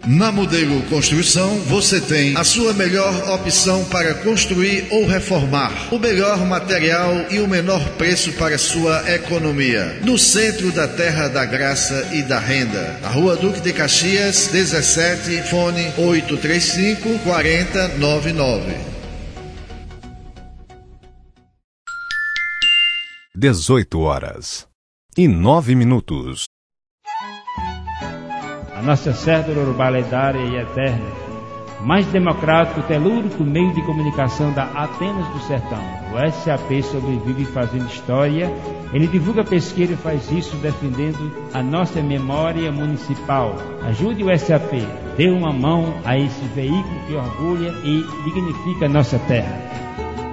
Na Modelo Construção, você tem a sua melhor opção para construir ou reformar, o melhor material e o menor preço para sua economia. No centro da Terra da Graça e da Renda, a Rua Duque de Caxias, 17, fone 835-4099. 18h09. A nossa cédula urbanidade e eterna, mais democrático, telúrico meio de comunicação da Atenas do Sertão. O SAP sobrevive fazendo história. Ele divulga pesquisa e faz isso defendendo a nossa memória municipal. Ajude o SAP, dê uma mão a esse veículo que orgulha e dignifica a nossa terra.